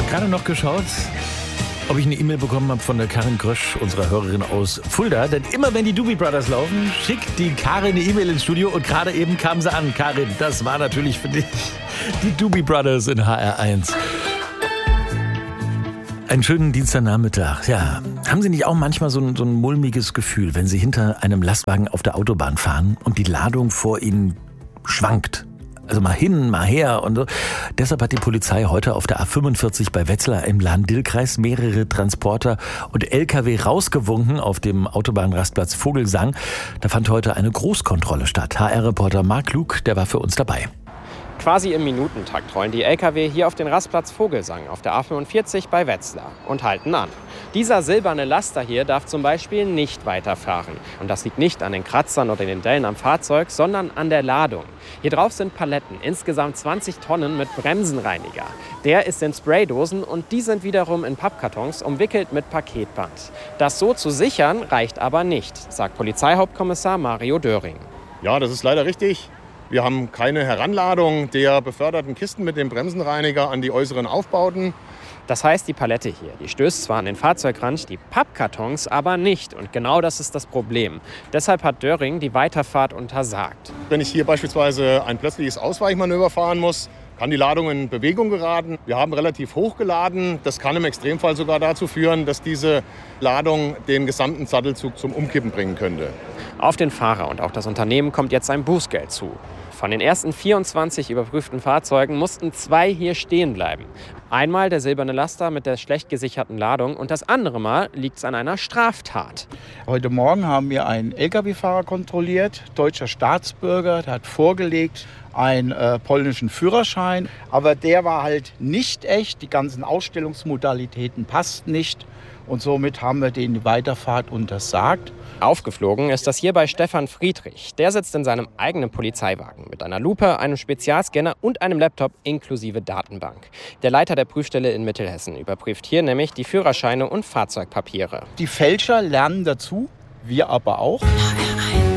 Gerade noch geschaut, ob ich eine E-Mail bekommen habe von der Karin Grösch, unserer Hörerin aus Fulda. Denn immer wenn die Doobie Brothers laufen, schickt die Karin eine E-Mail ins Studio. Und gerade eben kam sie an. Karin, das war natürlich für dich die Doobie Brothers in HR1. Einen schönen Dienstagnachmittag. Ja, haben Sie nicht auch manchmal so ein mulmiges Gefühl, wenn Sie hinter einem Lastwagen auf der Autobahn fahren und die Ladung vor Ihnen schwankt? Also mal hin, mal her und so. Deshalb hat die Polizei heute auf der A45 bei Wetzlar im Lahn-Dill-Kreis mehrere Transporter und LKW rausgewunken auf dem Autobahnrastplatz Vogelsang. Da fand heute eine Großkontrolle statt. HR-Reporter Marc Luke, der war für uns dabei. Quasi im Minutentakt rollen die LKW hier auf den Rastplatz Vogelsang auf der A45 bei Wetzlar und halten an. Dieser silberne Laster hier darf zum Beispiel nicht weiterfahren. Und das liegt nicht an den Kratzern oder den Dellen am Fahrzeug, sondern an der Ladung. Hier drauf sind Paletten, insgesamt 20 Tonnen mit Bremsenreiniger. Der ist in Spraydosen und die sind wiederum in Pappkartons umwickelt mit Paketband. Das so zu sichern reicht aber nicht, sagt Polizeihauptkommissar Mario Döring. Ja, das ist leider richtig. Wir haben keine Heranladung der beförderten Kisten mit dem Bremsenreiniger an die äußeren Aufbauten. Das heißt, die Palette hier, die stößt zwar an den Fahrzeugrand, die Pappkartons aber nicht. Und genau das ist das Problem. Deshalb hat Döring die Weiterfahrt untersagt. Wenn ich hier beispielsweise ein plötzliches Ausweichmanöver fahren muss, kann die Ladung in Bewegung geraten. Wir haben relativ hoch geladen. Das kann im Extremfall sogar dazu führen, dass diese Ladung den gesamten Sattelzug zum Umkippen bringen könnte. Auf den Fahrer und auch das Unternehmen kommt jetzt ein Bußgeld zu. Von den ersten 24 überprüften Fahrzeugen mussten 2 hier stehen bleiben. Einmal der silberne Laster mit der schlecht gesicherten Ladung und das andere Mal liegt es an einer Straftat. Heute Morgen haben wir einen Lkw-Fahrer kontrolliert, deutscher Staatsbürger, der hat vorgelegt einen polnischen Führerschein. Aber der war halt nicht echt, die ganzen Ausstellungsmodalitäten passten nicht und somit haben wir denen die Weiterfahrt untersagt. Aufgeflogen ist das hier bei Stefan Friedrich. Der sitzt in seinem eigenen Polizeiwagen mit einer Lupe, einem Spezialscanner und einem Laptop inklusive Datenbank. Der Leiter der Prüfstelle in Mittelhessen überprüft hier nämlich die Führerscheine und Fahrzeugpapiere. Die Fälscher lernen dazu, wir aber auch.